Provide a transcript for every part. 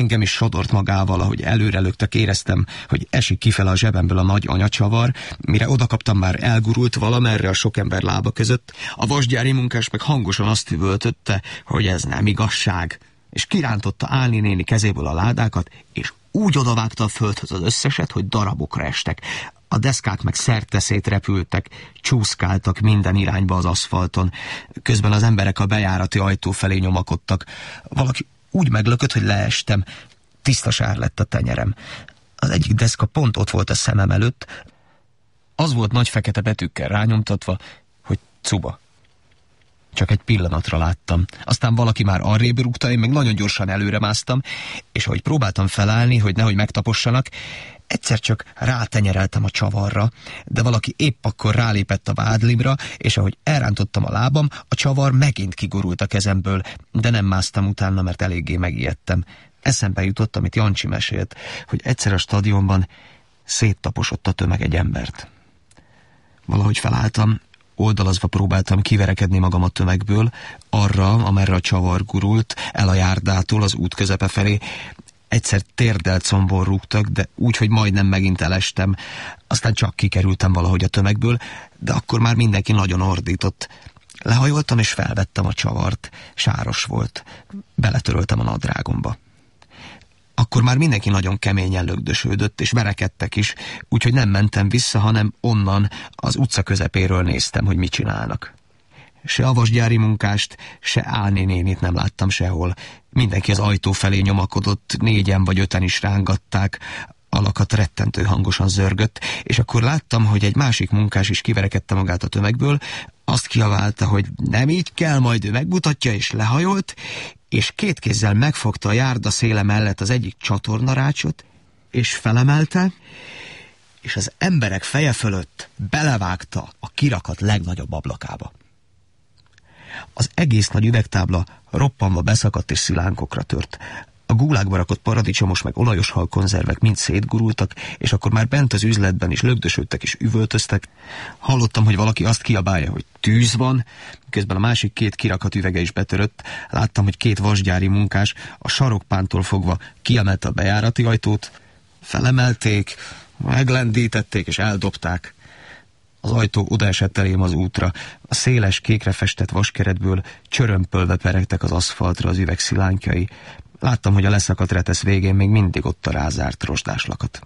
Engem is sodort magával, ahogy előrelöktek, éreztem, hogy esik kifele a zsebemből a nagy anyacsavar, mire odakaptam, már elgurult valamerre a sok ember lába között. A vasgyári munkás meg hangosan azt üvöltötte, hogy ez nem igazság, és kirántotta Álni néni kezéből a ládákat, és úgy odavágta a földhöz az összeset, hogy darabokra estek. A deszkák meg szerteszét repültek, csúszkáltak minden irányba az aszfalton. Közben az emberek a bejárati ajtó felé nyomakodtak. Valaki úgy meglökött, hogy leestem. Tiszta sár lett a tenyerem. Az egyik deszka pont ott volt a szemem előtt. Az volt nagy fekete betűkkel rányomtatva, hogy Cuba. Csak egy pillanatra láttam. Aztán valaki már arrébb rúgta, én meg nagyon gyorsan előremásztam, és ahogy próbáltam felállni, hogy nehogy megtapossanak, egyszer csak rátenyereltem a csavarra, de valaki épp akkor rálépett a vádlimra, és ahogy elrántottam a lábam, a csavar megint kigurult a kezemből, de nem másztam utána, mert eléggé megijedtem. Eszembe jutott, amit Jancsi mesélt, hogy egyszer a stadionban széttaposott a tömeg egy embert. Valahogy felálltam, oldalazva próbáltam kiverekedni magam a tömegből, arra, amerre a csavar gurult, el a járdától az út közepe felé. Egyszer térdelt combon rúgtak, de úgy, hogy majdnem megint elestem. Aztán csak kikerültem valahogy a tömegből, de akkor már mindenki nagyon ordított. Lehajoltam és felvettem a csavart. Sáros volt. Beletöröltem a nadrágomba. Akkor már mindenki nagyon keményen lögdösődött, és verekedtek is, úgyhogy nem mentem vissza, hanem onnan, az utca közepéről néztem, hogy mit csinálnak. Se a vasgyári munkást, se Álni nénit nem láttam sehol. Mindenki az ajtó felé nyomakodott, 4-en vagy 5-en is rángatták, a lakat rettentő hangosan zörgött, és akkor láttam, hogy egy másik munkás is kiverekedte magát a tömegből, azt kiabálta, hogy nem így kell, majd ő megmutatja, és lehajolt, és 2 kézzel megfogta a járda széle mellett az egyik csatornarácsot, és felemelte, és az emberek feje fölött belevágta a kirakat legnagyobb ablakába. Az egész nagy üvegtábla roppanva beszakadt és szilánkokra tört. A gulágba rakott paradicsomos meg olajos hal konzervek mind szétgurultak, és akkor már bent az üzletben is lögdösödtek és üvöltöztek. Hallottam, hogy valaki azt kiabálja, hogy tűz van, közben a másik 2 kirakat üvege is betörött. Láttam, hogy 2 vasgyári munkás a sarokpántól fogva kiemelte a bejárati ajtót, felemelték, meglendítették és eldobták. Az ajtó odaesett elém az útra. A széles, kékre festett vaskeretből csörömpölve peregtek az aszfaltra az üveg szilánkjai. Láttam, hogy a leszakadt retesz végén még mindig ott a rázárt rozsdás lakat.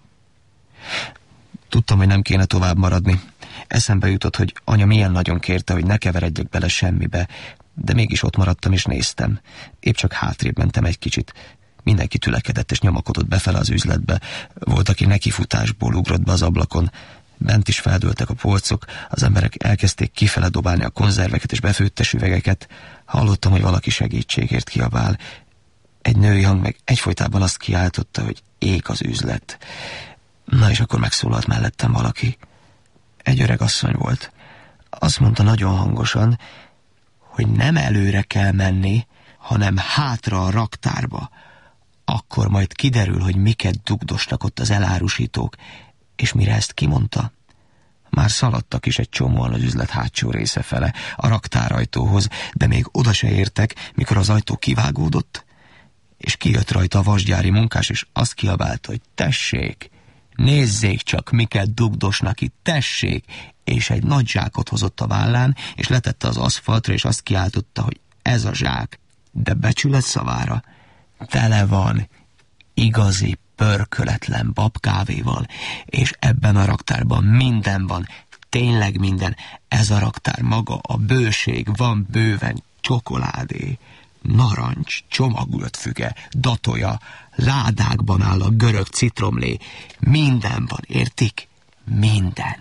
Tudtam, hogy nem kéne tovább maradni. Eszembe jutott, hogy anya milyen nagyon kérte, hogy ne keveredjek bele semmibe, de mégis ott maradtam és néztem. Épp csak hátrébb mentem egy kicsit. Mindenki tülekedett és nyomakodott befele az üzletbe. Volt, aki nekifutásból ugrott be az ablakon. Bent is feldőltek a polcok, az emberek elkezdték kifele dobálni a konzerveket és befőttes üvegeket. Hallottam, hogy valaki segítségért kiabál. Egy női hang meg egyfolytában azt kiáltotta, hogy ég az üzlet. Na és akkor megszólalt mellettem valaki. Egy öreg asszony volt. Azt mondta nagyon hangosan, hogy nem előre kell menni, hanem hátra a raktárba. Akkor majd kiderül, hogy miket dugdosnak ott az elárusítók. És mire ezt kimondta, már szaladtak is egy csomóan az üzlet hátsó része fele, a raktárajtóhoz, de még oda se értek, mikor az ajtó kivágódott, és kijött rajta a vasgyári munkás, és azt kiabálta, hogy tessék, nézzék csak, miket dugdosnak itt, tessék, és egy nagy zsákot hozott a vállán, és letette az aszfaltra, és azt kiáltotta, hogy ez a zsák, de becsület szavára tele van igazi pörköletlen babkávéval, és ebben a raktárban minden van, tényleg minden. Ez a raktár maga, a bőség, van bőven csokoládé, narancs, csomagolt füge, datoja, ládákban áll a görög citromlé, minden van, értik? Minden.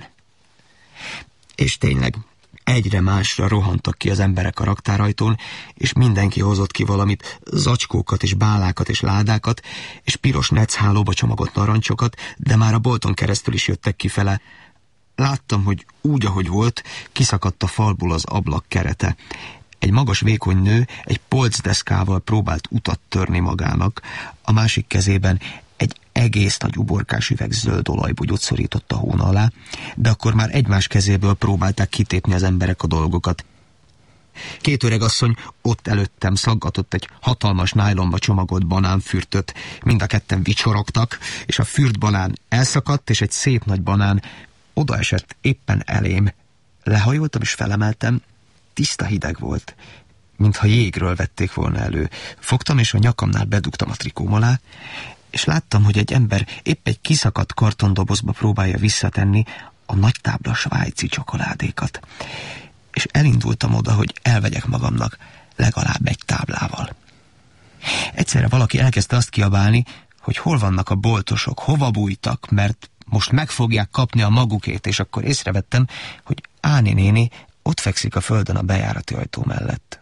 És tényleg, egyre másra rohantak ki az emberek a raktárajtón, és mindenki hozott ki valamit, zacskókat és bálákat és ládákat, és piros neckhálóba csomagolt narancsokat, de már a bolton keresztül is jöttek kifele. Láttam, hogy úgy, ahogy volt, kiszakadt a falból az ablak kerete. Egy magas, vékony nő egy polcdeszkával próbált utat törni magának, a másik kezében egy egész nagy uborkás üveg zöld olajbugyót szorított a hóna alá, de akkor már egymás kezéből próbálták kitépni az emberek a dolgokat. 2 öregasszony ott előttem szaggatott egy hatalmas nájlonba csomagolt banánfürtöt. Mind a ketten vicsorogtak, és a fürt banán elszakadt, és egy szép nagy banán odaesett éppen elém. Lehajoltam és felemeltem, tiszta hideg volt, mintha jégről vették volna elő. Fogtam, és a nyakamnál bedugtam a trikóm alá, és láttam, hogy egy ember épp egy kiszakadt kartondobozba próbálja visszatenni a nagy tábla svájci csokoládékat. És elindultam oda, hogy elvegyek magamnak legalább egy táblával. Egyszerre valaki elkezdte azt kiabálni, hogy hol vannak a boltosok, hova bújtak, mert most meg fogják kapni a magukét, és akkor észrevettem, hogy Áni néni ott fekszik a földön a bejárati ajtó mellett.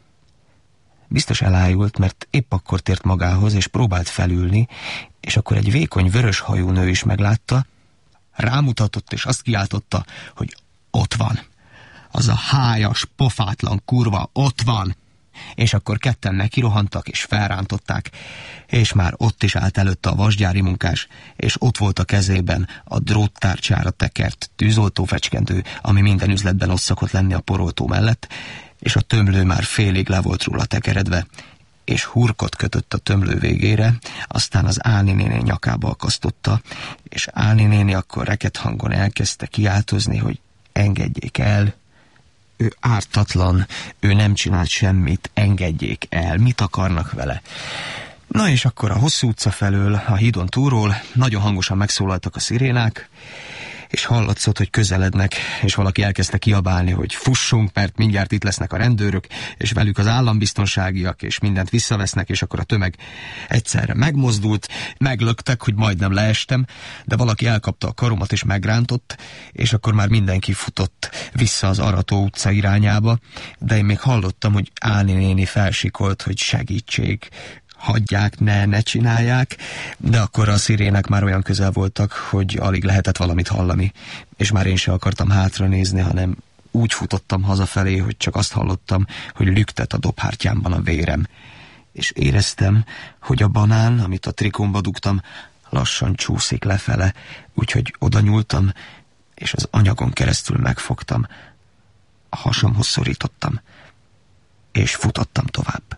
Biztos elájult, mert épp akkor tért magához, és próbált felülni, és akkor egy vékony vörös hajú nő is meglátta, rámutatott, és azt kiáltotta, hogy ott van. Az a hájas, pofátlan kurva ott van. És akkor ketten nekirohantak, és felrántották, és már ott is állt előtte a vasgyári munkás, és ott volt a kezében a dróttárcsára tekert tűzoltófecskendő, ami minden üzletben ott szokott lenni a poroltó mellett, és a tömlő már félig le volt róla tekeredve, és hurkot kötött a tömlő végére, aztán az Áni néni nyakába akasztotta, és Áni néni akkor reket hangon elkezdte kiáltozni, hogy engedjék el. Ő ártatlan, ő nem csinált semmit, engedjék el, mit akarnak vele? Na és akkor a hosszú utca felől, a hídon túlról nagyon hangosan megszólaltak a szirénák, és hallatszott, hogy közelednek, és valaki elkezdte kiabálni, hogy fussunk, mert mindjárt itt lesznek a rendőrök, és velük az állambiztonságiak, és mindent visszavesznek, és akkor a tömeg egyszerre megmozdult, meglöktek, hogy majdnem leestem, de valaki elkapta a karomat, és megrántott, és akkor már mindenki futott vissza az Arató utca irányába, de én még hallottam, hogy Áni néni felsikolt, hogy segítség, hagyják, ne csinálják, de akkor a szirének már olyan közel voltak, hogy alig lehetett valamit hallani, és már én se akartam hátra nézni, hanem úgy futottam hazafelé, hogy csak azt hallottam, hogy lüktet a dobhártyámban a vérem. És éreztem, hogy a banán, amit a trikómba dugtam, lassan csúszik lefele, úgyhogy oda nyúltam, és az anyagon keresztül megfogtam, a hasamhoz szorítottam, és futottam tovább.